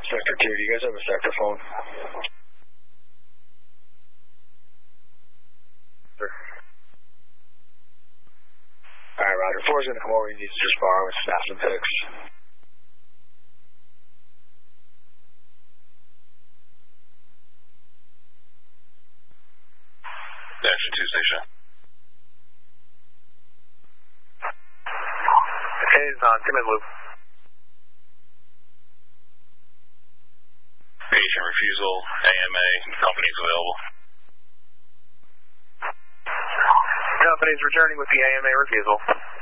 Sector 2, do you guys have a sector phone? Sure. Alright, Roger. 4 is going to come over. He needs to just borrow and snap some pics. Action 2 station. Hayes on, come in, Loop. Patient refusal, AMA, company's available. Company's returning with the AMA refusal.